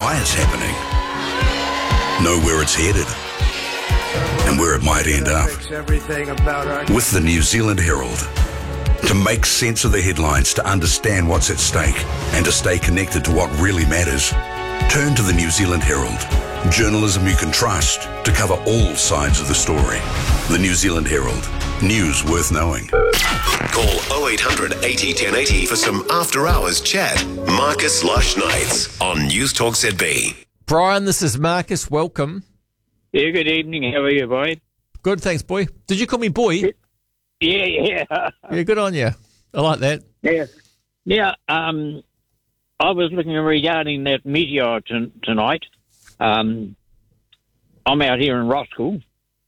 why it's happening, know where it's headed, and where it might end up. With the New Zealand Herald. To make sense of the headlines, to understand what's at stake, and to stay connected to what really matters, turn to the New Zealand Herald. Journalism you can trust to cover all sides of the story. The New Zealand Herald. News worth knowing. Call 0800 80 1080 for some after-hours chat. Marcus Lush Nights on News Talk ZB. Brian, this is Marcus. Welcome. Yeah, good evening. How are you, boy? Good, thanks, boy. Did you call me boy? Yeah. Yeah, good on you. I like that. Yeah. I was looking regarding that meteor tonight. I'm out here in Roskell.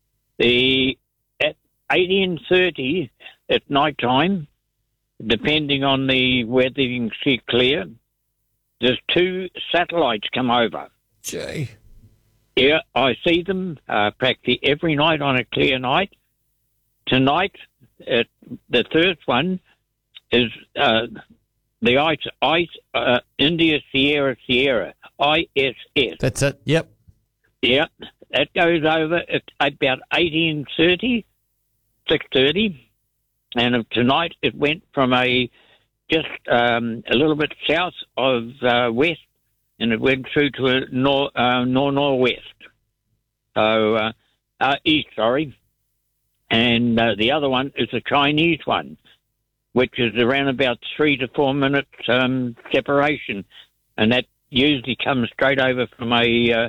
At 18:30 at night time, depending on the weather, you can see clear. There's 2 satellites come over. Gee. Yeah, I see them practically every night on a clear night. Tonight, the third one is the India Sierra ISS. That's it, yep. Yeah, that goes over at about 18:30, 6:30, and tonight it went from just a little bit south of west, and it went through to a northwest. So east, sorry. And the other one is a Chinese one, which is around about 3 to 4 minutes separation, and that usually comes straight over from a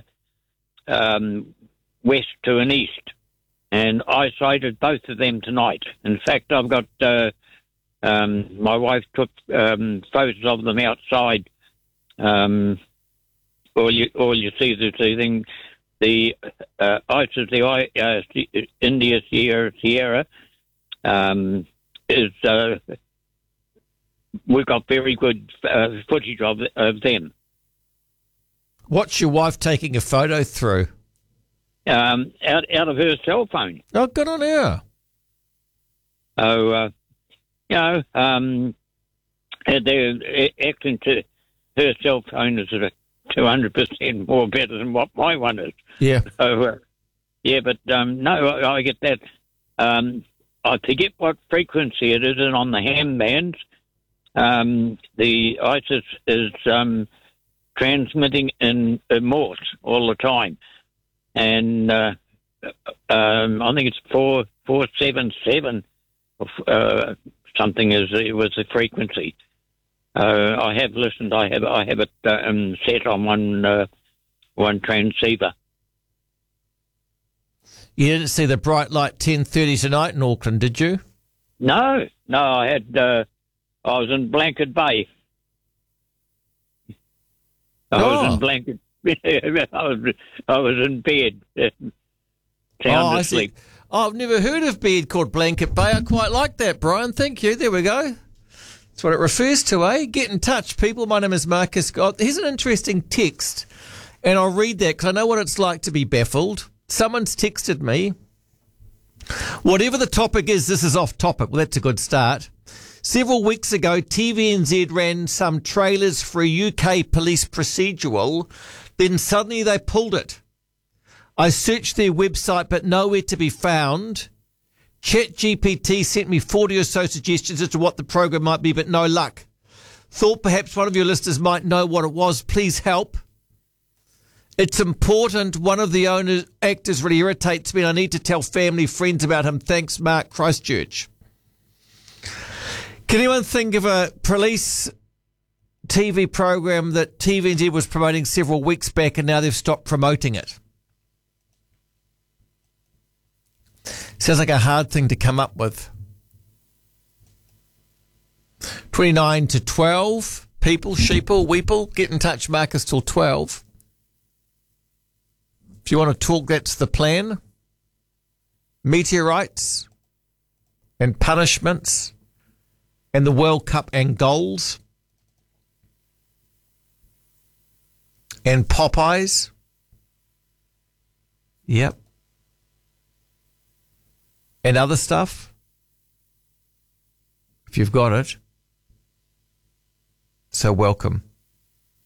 west to an east. And I sighted both of them tonight. In fact, I've got my wife took photos of them outside. All you see is the thing. The ISIS, the India Sierra, is we've got very good footage of them. What's your wife taking a photo through? Out of her cell phone. Oh, good on her. So, they're acting to her cell phone is 200% more better than what my one is. Yeah. So, but no, I get that. I forget what frequency it is, and on the ham bands, the ISIS is transmitting in Morse all the time, and I think it's 477 something was the frequency. I have listened. I have it set on one transceiver. You didn't see the bright light 10:30 tonight in Auckland, did you? No. I was in Blanket Bay. I was in Blanket. I was in bed. Sound asleep. I've never heard of bed called Blanket Bay. I quite like that, Brian. Thank you. There we go. That's what it refers to, eh? Get in touch, people. My name is Marcus Scott. Here's an interesting text, and I'll read that because I know what it's like to be baffled. Someone's texted me. Whatever the topic is, this is off topic. Well, that's a good start. Several weeks ago, TVNZ ran some trailers for a UK police procedural. Then suddenly they pulled it. I searched their website, but nowhere to be found. ChatGPT sent me 40 or so suggestions as to what the program might be, but no luck. Thought perhaps one of your listeners might know what it was. Please help. It's important. One of the actors really irritates me, and I need to tell family, friends about him. Thanks, Mark, Christchurch. Can anyone think of a police TV program that TVNZ was promoting several weeks back and now they've stopped promoting it? Sounds like a hard thing to come up with. 29 to 12. People, sheeple, weeple, get in touch, Marcus, till 12. If you want to talk, that's the plan. Meteorites and punishments and the World Cup and goals and Popeyes. Yep. And other stuff. If you've got it. So welcome.